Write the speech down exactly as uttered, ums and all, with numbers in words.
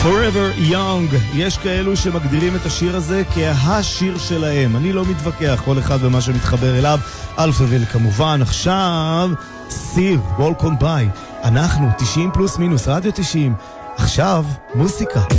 Forever Young, יש כאלו שמגדירים את השיר הזה כהשיר שלהם. אני לא מתווכח, כל אחד במה שמתחבר אליו. אלפאביל כמובן. עכשיו סיר, Walk on by. אנחנו תשעים פלוס מינוס, רדיו תשעים. עכשיו מוסיקה.